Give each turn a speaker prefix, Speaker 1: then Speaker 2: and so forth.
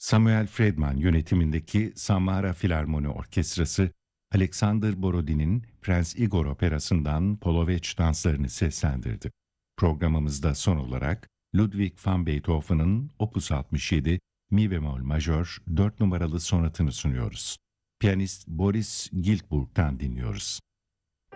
Speaker 1: Samuel Friedman yönetimindeki Samara Filarmoni Orkestrası, Alexander Borodin'in Prens Igor operasından Poloveç danslarını seslendirdi. Programımızda son olarak Ludwig van Beethoven'ın Opus 67 Mi bemol majör 4 numaralı sonatını sunuyoruz. Piyanist Boris Giltburg'dan dinliyoruz.